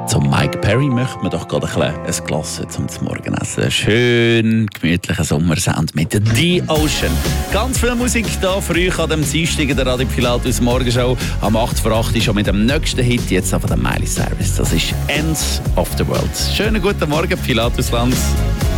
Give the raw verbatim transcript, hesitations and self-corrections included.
Zum Mike Perry möchte man doch gerade ein, ein Glas zum Morgenessen. Schön gemütlicher Sommersound mit The Ocean. Ganz viel Musik hier früh an dem Dienstag in der Radio Pilatus Morgenshow. Am acht vor acht schon mit dem nächsten Hit, jetzt von der Miley Cyrus. Das ist Ends of the World. Schönen guten Morgen, Pilatusland.